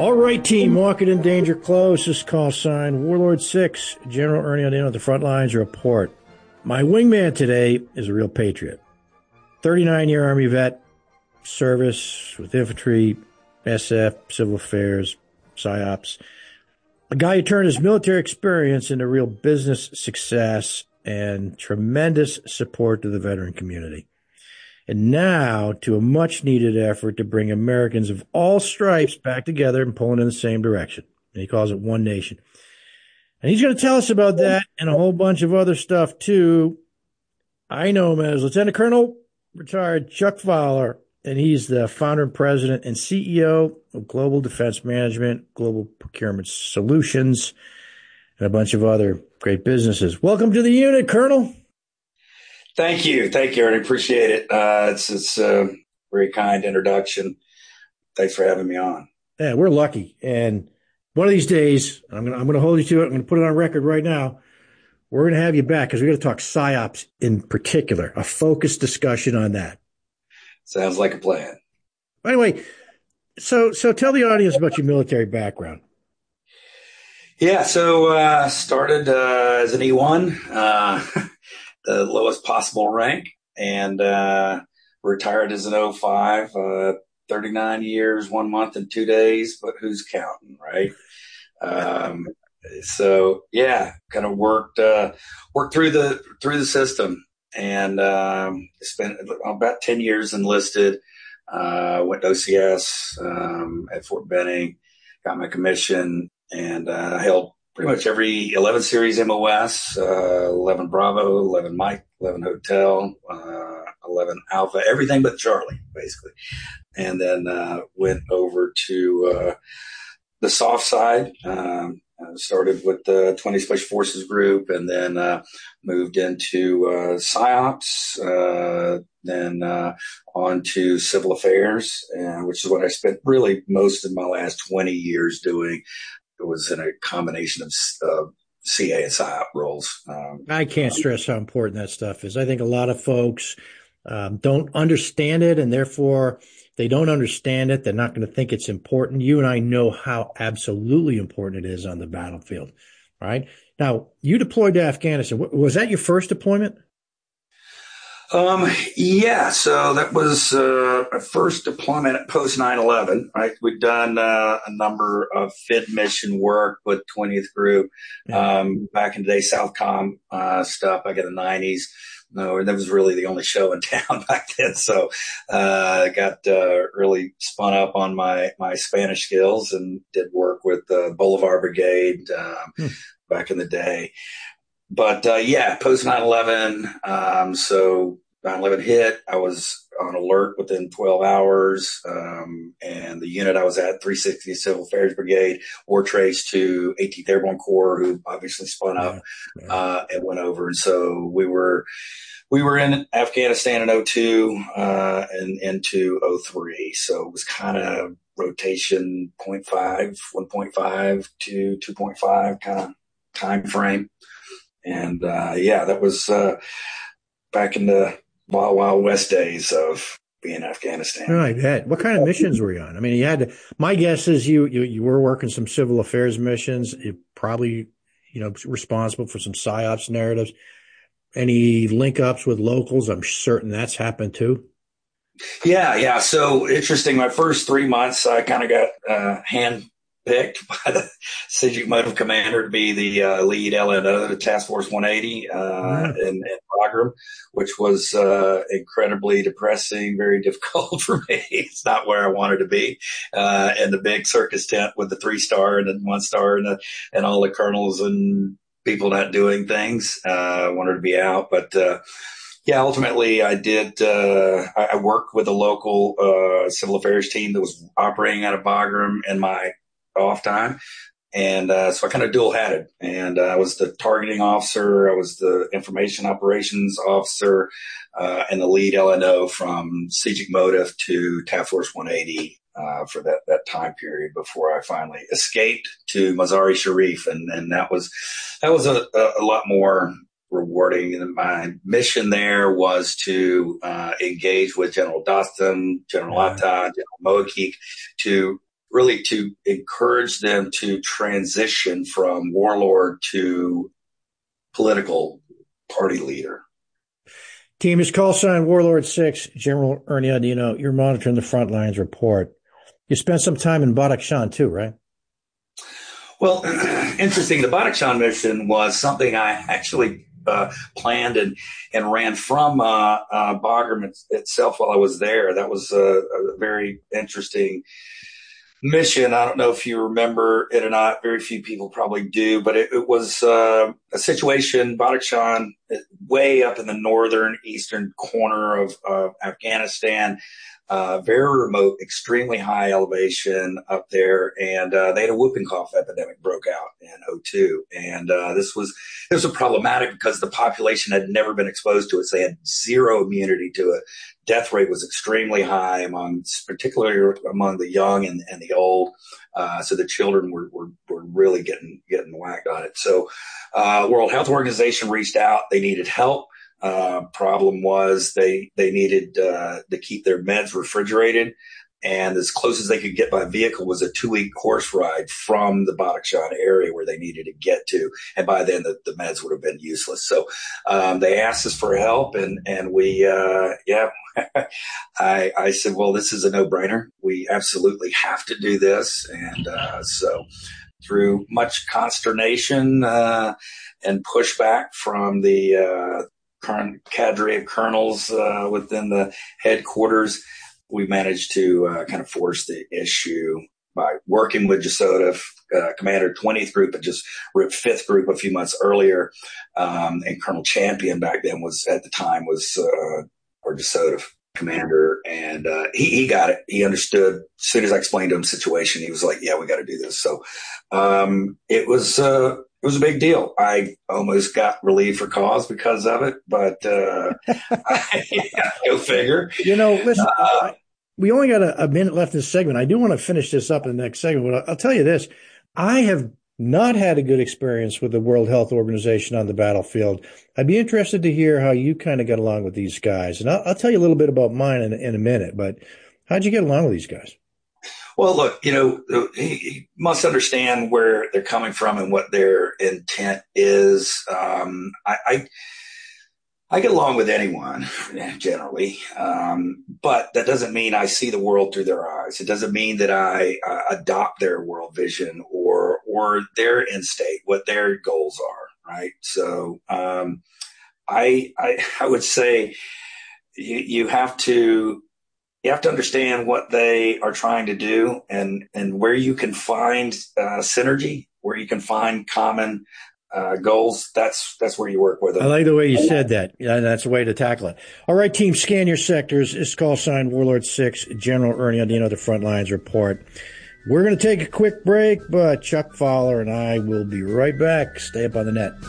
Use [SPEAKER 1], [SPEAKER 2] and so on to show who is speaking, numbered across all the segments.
[SPEAKER 1] All right, team, walking in danger close. This call sign Warlord 6, General Ernie Odino at the front lines report. My wingman today is a real patriot. 39-year Army vet, service with infantry, SF, civil affairs, PSYOPs. A guy who turned his military experience into real business success and tremendous support to the veteran community. And now to a much-needed effort to bring Americans of all stripes back together and pulling in the same direction. And he calls it One Nation. And he's going to tell us about that and a whole bunch of other stuff, too. I know him as Lieutenant Colonel, retired Chuck Fowler, and he's the founder and president and CEO of Global Defense Management, Global Procurement Solutions, and a bunch of other great businesses. Welcome to the unit, Colonel.
[SPEAKER 2] Thank you, Ernie. Appreciate it. It's a very kind introduction. Thanks for having me on.
[SPEAKER 1] Yeah, we're lucky. And one of these days, I'm going to hold you to it. I'm going to put it on record right now. We're going to have you back because we're going to talk PSYOPs in particular, a focused discussion on that.
[SPEAKER 2] Sounds like a plan.
[SPEAKER 1] Anyway, so tell the audience about your military background.
[SPEAKER 2] Yeah, so started as an E1. The lowest possible rank, and retired as an 05, 39 years, 1 month and 2 days, but who's counting, right? So yeah, kind of worked through the system, and spent about 10 years enlisted, went to OCS, at Fort Benning, got my commission, and held pretty much every 11 series MOS, 11 Bravo, 11 Mike, 11 Hotel, 11 Alpha, everything but Charlie, basically. And then went over to the soft side. Started with the 20 Special Forces group, and then moved into PSYOPs, then on to civil affairs, which is what I spent really most of my last 20 years doing. It was in a combination of CA and PSYOP roles.
[SPEAKER 1] I can't stress how important that stuff is. I think a lot of folks don't understand it, and therefore they don't understand it. They're not going to think it's important. You and I know how absolutely important it is on the battlefield, right? Now, you deployed to Afghanistan. Was that your first deployment?
[SPEAKER 2] Yeah, so that was our first deployment at post 9/11, right? We'd done a number of FID mission work with 20th Group, back in the day, Southcom stuff back in the 90s. No, that was really the only show in town back then. So got really spun up on my Spanish skills and did work with the Bolivar Brigade back in the day. But yeah, post 9/11. So 9/11 hit. I was on alert within 12 hours. And the unit I was at, 360 Civil Affairs Brigade, were traced to 18th Airborne Corps, who obviously spun up and went over. And so we were in Afghanistan in 2002 and into 2003. So it was kind of rotation 0.5, 1.5 to 2.5 kind of time frame. And yeah, that was back in the Wild West days of being in Afghanistan.
[SPEAKER 1] Right. What kind of missions were you on? I mean, you had to, my guess is you were working some civil affairs missions. You probably, responsible for some PSYOPs narratives. Any link ups with locals? I'm certain that's happened too.
[SPEAKER 2] Yeah. So interesting. My first 3 months, I kind of got hand picked by the CJIC Motive Commander to be the lead LNO to Task Force 180 in Bagram, which was incredibly depressing, very difficult for me. It's not where I wanted to be. And the big circus tent with the 3-star and the 1-star and all the colonels and people not doing things. Wanted to be out, but yeah, ultimately I did. I worked with a local civil affairs team that was operating out of Bagram in my off time. And so I kind of dual hatted, and I was the targeting officer. I was the information operations officer, and the lead LNO from CJIC Motive to Task Force 180, for that time period before I finally escaped to Mazar-e Sharif. And that was a lot more rewarding. And my mission there was to engage with General Dostum, General Atta, General Moakik to really to encourage them to transition from warlord to political party leader.
[SPEAKER 1] Team is call sign Warlord 6, General Ernie Audino. You're monitoring the front lines report. You spent some time in Badakhshan too, right?
[SPEAKER 2] Well, interesting. The Badakhshan mission was something I actually planned and ran from Bagram itself while I was there. That was a very interesting mission. I don't know if you remember it or not. Very few people probably do, but it was a situation, Badakhshan, way up in the northern eastern corner of Afghanistan. Very remote, extremely high elevation up there, and they had a whooping cough epidemic broke out in 2002. And this was problematic because the population had never been exposed to it, so they had zero immunity to it. Death rate was extremely high particularly among the young and the old. So the children were really getting whacked on it. So World Health Organization reached out; they needed help. Problem was they needed to keep their meds refrigerated, and as close as they could get by vehicle was a 2-week horse ride from the Badakhshan area where they needed to get to. And by then the meds would have been useless. So they asked us for help, and we I said, well, this is a no-brainer. We absolutely have to do this. And so through much consternation and pushback from the current cadre of colonels within the headquarters, we managed to kind of force the issue by working with Jasota, Commander 20th Group, had just ripped 5th Group a few months earlier, and Colonel Champion back then was our Jasota commander, and he got it. He understood. As soon as I explained to him the situation, he was like, "Yeah, we got to do this." So it was a big deal. I almost got relieved for cause because of it, but go figure.
[SPEAKER 1] Listen, we only got a minute left in this segment. I do want to finish this up in the next segment, but I'll tell you this. I have not had a good experience with the World Health Organization on the battlefield. I'd be interested to hear how you kind of got along with these guys. And I'll tell you a little bit about mine in a minute, but how'd you get along with these guys?
[SPEAKER 2] Well, look, you must understand where they're coming from and what their intent is. I get along with anyone generally, but that doesn't mean I see the world through their eyes. It doesn't mean that I adopt their world vision or their end state, what their goals are, right? So I would say you have to understand what they are trying to do and where you can find synergy, where you can find common goals. That's where you work with them.
[SPEAKER 1] I like the way you said that. Yeah, that's a way to tackle it. All right, team, scan your sectors. This is call sign Warlord 6, General Ernie Audino, the front lines report. We're going to take a quick break, but Chuck Fowler and I will be right back. Stay up on the net.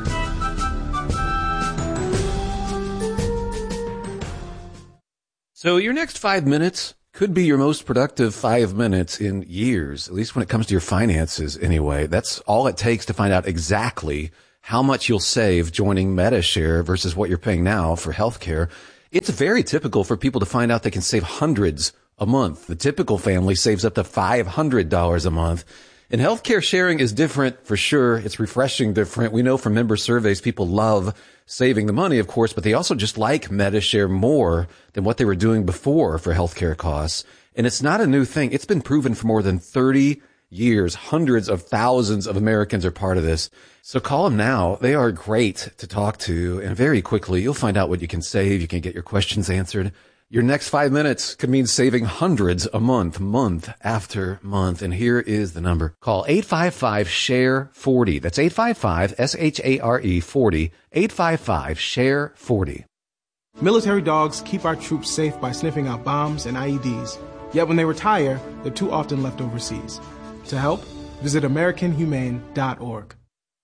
[SPEAKER 3] So your next 5 minutes could be your most productive 5 minutes in years, at least when it comes to your finances anyway. That's all it takes to find out exactly how much you'll save joining Medi-Share versus what you're paying now for healthcare. It's very typical for people to find out they can save hundreds a month. The typical family saves up to $500 a month. And healthcare sharing is different for sure. It's refreshing different. We know from member surveys, people love saving the money, of course, but they also just like Medi-Share more than what they were doing before for healthcare costs. And it's not a new thing. It's been proven for more than 30 years. Hundreds of thousands of Americans are part of this. So call them now. They are great to talk to. And very quickly, you'll find out what you can save. You can get your questions answered. Your next 5 minutes could mean saving hundreds a month, month after month. And here is the number. Call 855-SHARE-40. That's 855-SHARE-40. 855-SHARE-40.
[SPEAKER 4] Military dogs keep our troops safe by sniffing out bombs and IEDs. Yet when they retire, they're too often left overseas. To help, visit AmericanHumane.org.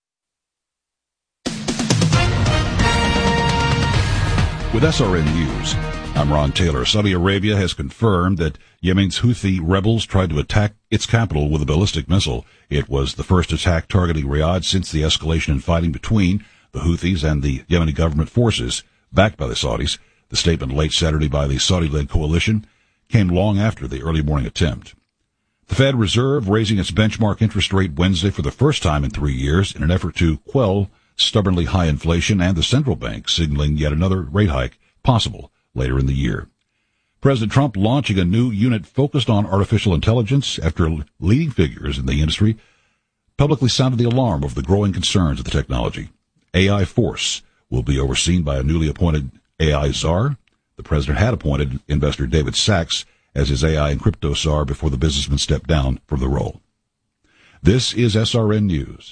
[SPEAKER 5] With SRN News, I'm Ron Taylor. Saudi Arabia has confirmed that Yemen's Houthi rebels tried to attack its capital with a ballistic missile. It was the first attack targeting Riyadh since the escalation in fighting between the Houthis and the Yemeni government forces, backed by the Saudis. The statement late Saturday by the Saudi-led coalition came long after the early morning attempt. The Fed Reserve raising its benchmark interest rate Wednesday for the first time in 3 years in an effort to quell stubbornly high inflation, and the central bank signaling yet another rate hike possible later in the year. President Trump launching a new unit focused on artificial intelligence after leading figures in the industry publicly sounded the alarm over the growing concerns of the technology. AI Force will be overseen by a newly appointed AI czar. The president had appointed investor David Sachs as his AI and crypto czar before the businessman stepped down from the role. This is SRN News.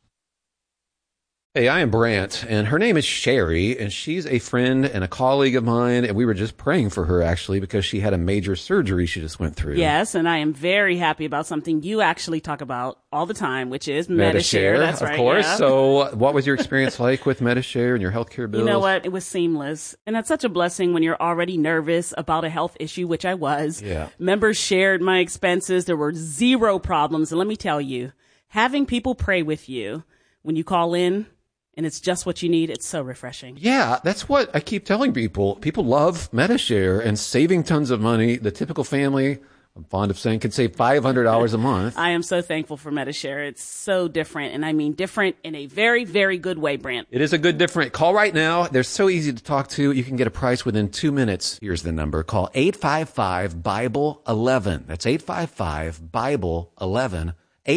[SPEAKER 3] Hey, I am Brant, and her name is Sherry, and she's a friend and a colleague of mine, and we were just praying for her, actually, because she had a major surgery she just went through.
[SPEAKER 6] Yes, and I am very happy about something you actually talk about all the time, which is Medi-Share. That's right,
[SPEAKER 3] of course.
[SPEAKER 6] Yeah.
[SPEAKER 3] So what was your experience like with Medi-Share and your healthcare bills?
[SPEAKER 6] You know what? It was seamless. And that's such a blessing when you're already nervous about a health issue, which I was.
[SPEAKER 3] Yeah.
[SPEAKER 6] Members shared my expenses. There were zero problems. And let me tell you, having people pray with you when you call in, and it's just what you need, it's so refreshing.
[SPEAKER 3] Yeah, that's what I keep telling people. People love Medi-Share and saving tons of money. The typical family, I'm fond of saying, could save $500 a month.
[SPEAKER 6] I am so thankful for Medi-Share. It's so different, and I mean different in a very, very good way, Brant.
[SPEAKER 3] It is a good different. Call right now. They're so easy to talk to. You can get a price within 2 minutes. Here's the number. Call 855-BIBLE-11. That's 855-BIBLE-11.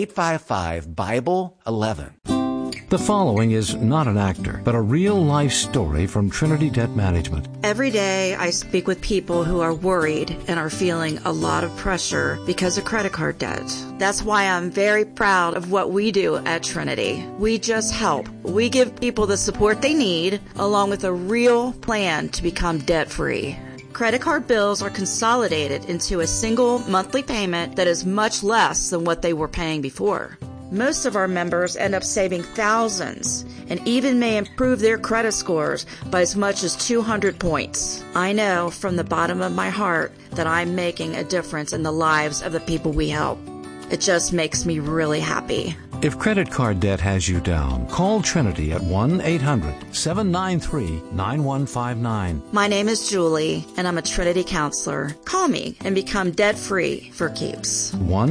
[SPEAKER 3] 855-BIBLE-11.
[SPEAKER 7] The following is not an actor, but a real-life story from Trinity Debt Management.
[SPEAKER 8] Every day I speak with people who are worried and are feeling a lot of pressure because of credit card debt. That's why I'm very proud of what we do at Trinity. We just help. We give people the support they need, along with a real plan to become debt-free. Credit card bills are consolidated into a single monthly payment that is much less than what they were paying before. Most of our members end up saving thousands and even may improve their credit scores by as much as 200 points. I know from the bottom of my heart that I'm making a difference in the lives of the people we help. It just makes me really happy.
[SPEAKER 7] If credit card debt has you down, call Trinity at 1-800-793-9159.
[SPEAKER 8] My name is Julie, and I'm a Trinity counselor. Call me and become debt-free for keeps.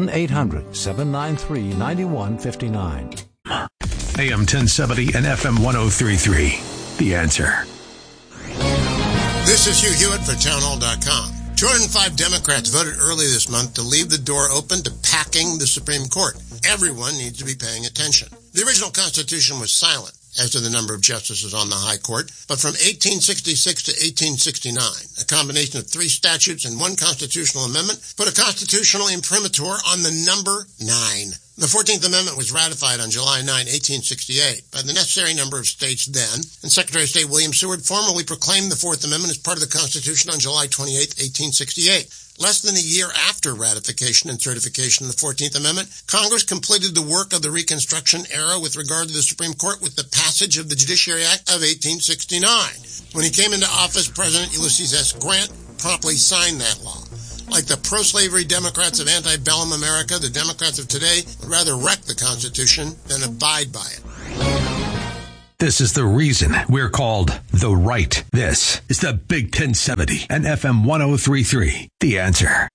[SPEAKER 7] 1-800-793-9159.
[SPEAKER 9] AM 1070 and FM 1033. The Answer.
[SPEAKER 10] This is Hugh Hewitt for townhall.com. 205 Democrats voted early this month to leave the door open to packing the Supreme Court. Everyone needs to be paying attention. The original Constitution was silent as to the number of justices on the High Court, but from 1866 to 1869, a combination of 3 statutes and 1 constitutional amendment put a constitutional imprimatur on the number 9. The 14th Amendment was ratified on July 9, 1868 by the necessary number of states then, and Secretary of State William Seward formally proclaimed the 4th Amendment as part of the Constitution on July 28, 1868. Less than a year after ratification and certification of the 14th Amendment, Congress completed the work of the Reconstruction era with regard to the Supreme Court with the passage of the Judiciary Act of 1869. When he came into office, President Ulysses S. Grant promptly signed that law. Like the pro-slavery Democrats of antebellum America, the Democrats of today would rather wreck the Constitution than abide by it.
[SPEAKER 9] This is the reason we're called The Right. This is the Big 1070 and FM 1033. The Answer.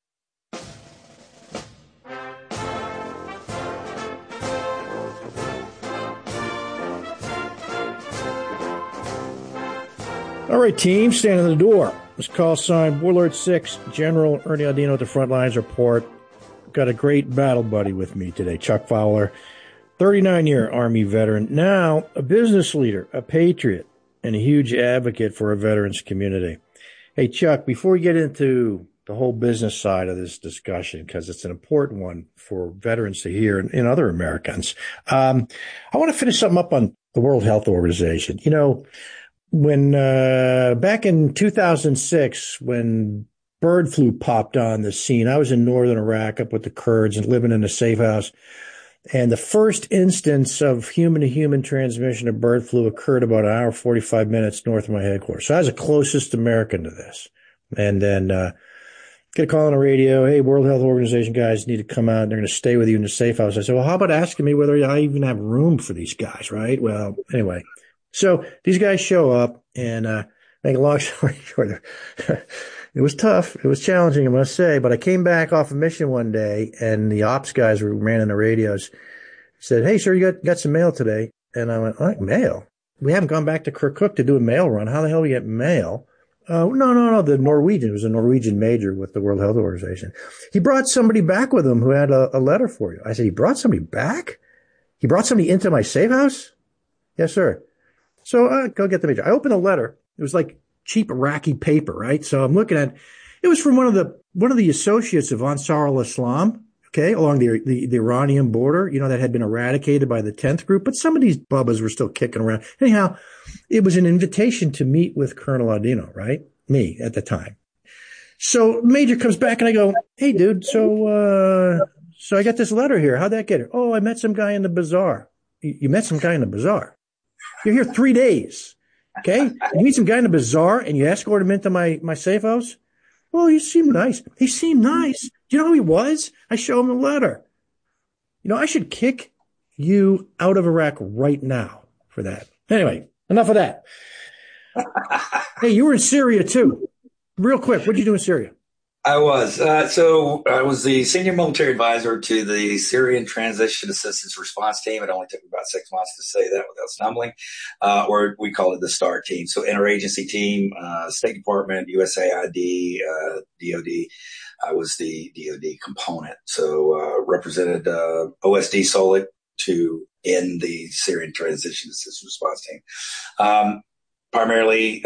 [SPEAKER 1] All right, team, stand at the door. This call sign, Warlord 6, General Ernie Aldino at the front lines report. Got a great battle buddy with me today, Chuck Fowler, 39-year Army veteran, now a business leader, a patriot, and a huge advocate for our veterans community. Hey, Chuck, before we get into the whole business side of this discussion, because it's an important one for veterans to hear and other Americans, I want to finish something up on the World Health Organization. You know, when back in 2006, when bird flu popped on the scene, I was in northern Iraq up with the Kurds and living in a safe house. And the first instance of human-to-human transmission of bird flu occurred about an hour, 45 minutes north of my headquarters. So I was the closest American to this. And then get a call on the radio, hey, World Health Organization guys need to come out and they're going to stay with you in the safe house. I said, well, how about asking me whether I even have room for these guys, right? Well, anyway. So these guys show up and make a long story short, It was tough. It was challenging, I must say. But I came back off a mission one day, and the ops guys were ran in the radios. Said, "Hey, sir, you got some mail today?" And I went, "Oh, mail? We haven't gone back to Kirkuk to do a mail run. How the hell we get mail?" No. The Norwegian. It was a Norwegian major with the World Health Organization. He brought somebody back with him who had a letter for you. I said, "He brought somebody back? He brought somebody into my safe house?" "Yes, sir." So go get the major. I opened the letter. It was like cheap Iraqi paper, right? So I'm looking at it was from one of the associates of Ansar al-Islam, okay, along the Iranian border, that had been eradicated by the 10th group, but some of these bubbas were still kicking around. Anyhow, it was an invitation to meet with Colonel Audino, right? Me at the time. So Major comes back and I go, "Hey, dude, so I got this letter here. How'd that get here?" "Oh, I met some guy in the bazaar." You met some guy in the bazaar? You're here 3 days. Okay. You meet some guy in the bazaar and you escort him into my safe house? "Well, he seemed nice." He seemed nice. Do you know who he was? I show him the letter. I should kick you out of Iraq right now for that. Anyway, enough of that. Hey, you were in Syria too. Real quick, what did you do in Syria?
[SPEAKER 2] I was. So I was the senior military advisor to the Syrian Transition Assistance Response Team. It only took me about 6 months to say that without stumbling, or we call it the STAR team. So interagency team, State Department, USAID, DOD. I was the DOD component. So represented OSD Solid in the Syrian Transition Assistance Response Team. Primarily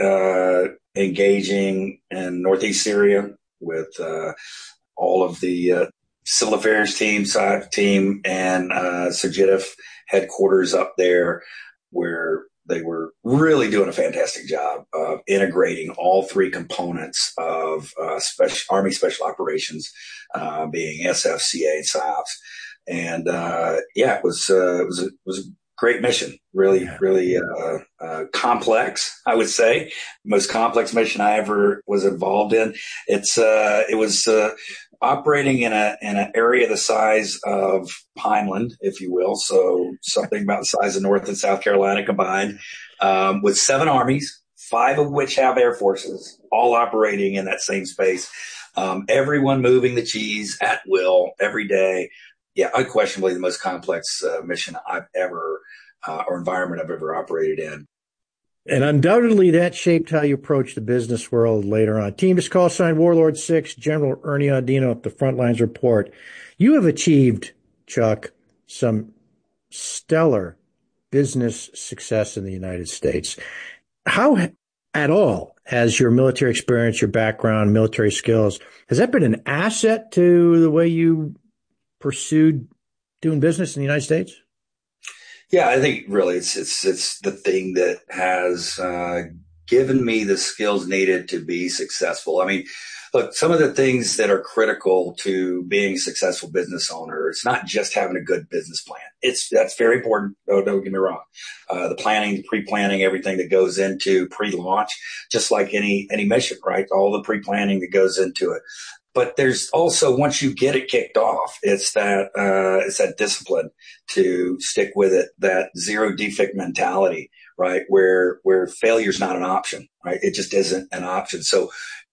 [SPEAKER 2] engaging in Northeast Syria with all of the civil affairs team, SAF team, and Sirjidif headquarters up there, where they were really doing a fantastic job of integrating all three components of Army Special Operations, being SF, CA, and SAFs. And it was a great mission. Really complex, I would say. Most complex mission I ever was involved in. It was operating in an area the size of Pineland, if you will. So something about the size of North and South Carolina combined, with 7 armies, 5 of which have air forces, all operating in that same space. Everyone moving the cheese at will every day. Yeah, unquestionably the most complex mission I've ever or environment I've ever operated in.
[SPEAKER 1] And undoubtedly that shaped how you approach the business world later on. Team, just call sign Warlord 6, General Ernie Audino at the Frontlines Report. You have achieved, Chuck, some stellar business success in the United States. How at all has your military experience, your background, military skills, has that been an asset to the way you pursued doing business in the United States?
[SPEAKER 2] Yeah, I think really it's the thing that has given me the skills needed to be successful. I mean, look, some of the things that are critical to being a successful business owner, it's not just having a good business plan. That's very important. Don't get me wrong. The planning, pre-planning, everything that goes into pre-launch, just like any mission, right? All the pre-planning that goes into it. But there's also, once you get it kicked off, it's that discipline to stick with it, that zero defect mentality, right? Where failure's not an option, right? It just isn't an option. So